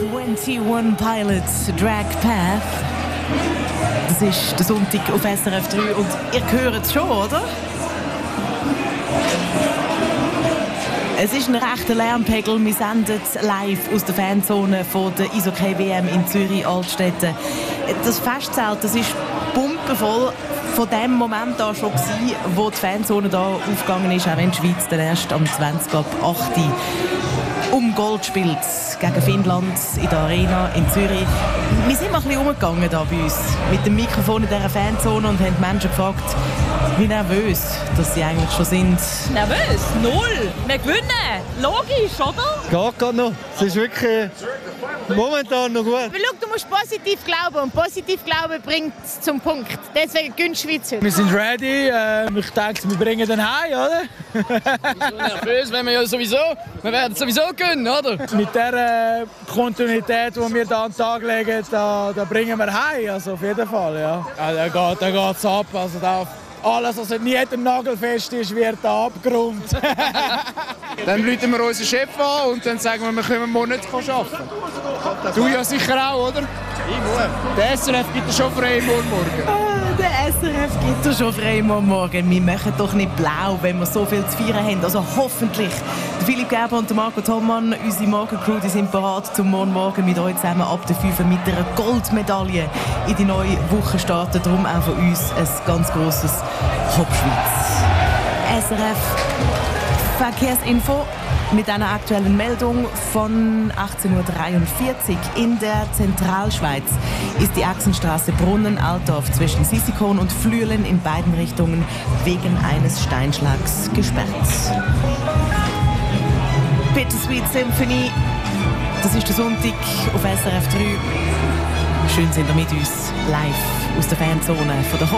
21 Pilots Drag Path. Das ist der Sonntag auf SRF 3 und ihr hört es schon, oder? Es ist ein rechter Lärmpegel. Wir senden live aus der Fanzone von der Eishockey-WM in Zürich-Altstetten. Das Festzelt, das ist pumpenvoll. Von dem Moment an schon gewesen, wo die Fanzone da aufgegangen ist, auch wenn die Schweiz dann erst am 20. ab 8. um Gold spielt gegen Finnland in der Arena in Zürich. Wir sind mal ein bisschen rumgegangen da bei uns mit dem Mikrofon in dieser Fanzone und haben die Menschen gefragt, wie nervös dass sie eigentlich schon sind. Nervös? Null! Wir gewinnen! Logisch, oder? Geht noch. Es ist wirklich momentan noch gut. Aber schau, du musst positiv glauben und positiv glauben bringt es zum Punkt. Deswegen gönnt die Schweiz heute. Wir sind ready. Ich denke, wir bringen den heim, oder? So nervös, wenn wir werden sowieso gewinnen, oder? Mit der Kontinuität, die wir da an den Tag legen, da bringen wir heim, also auf jeden Fall, ja. Ja, da geht's ab, also da alles, was nicht nagelfest ist, wird da abgerundet. Dann rufen wir unseren Chef an und dann sagen wir können morgen nicht arbeiten. Du ja sicher auch, oder? Ich muss. Der SRF gibt dir schon frei morgen. Der SRF gibt dir schon frei morgen. Wir machen doch nicht blau, wenn wir so viel zu feiern haben. Also hoffentlich. Philipp Gerber und Marco Thomann, unsere Morgencrew, die sind bereit, zum Morgen mit euch zusammen ab der 5 mit einer Goldmedaille in die neue Woche starten. Darum auch von uns ein ganz grosses Hopp Schweiz. SRF Verkehrsinfo mit einer aktuellen Meldung von 18:43 Uhr. In der Zentralschweiz ist die Achsenstraße Brunnen-Altdorf zwischen Sissikon und Flüelen in beiden Richtungen wegen eines Steinschlags gesperrt. Bittersweet Symphony, das ist der Sonntag auf SRF 3. Schön sind ihr mit uns live aus der Fanzone von der